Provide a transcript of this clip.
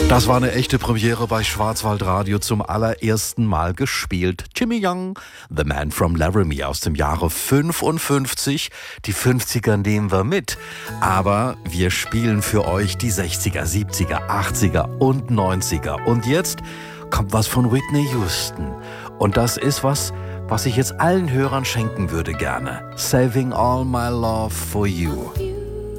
Das war eine echte Premiere bei Schwarzwaldradio, zum allerersten Mal gespielt. Jimmy Young, The Man from Laramie aus dem Jahre 55. Die 50er nehmen wir mit, aber wir spielen für euch die 60er, 70er, 80er und 90er. Und jetzt kommt was von Whitney Houston. Und das ist was ich jetzt allen Hörern schenken würde gerne. Saving all my love for you.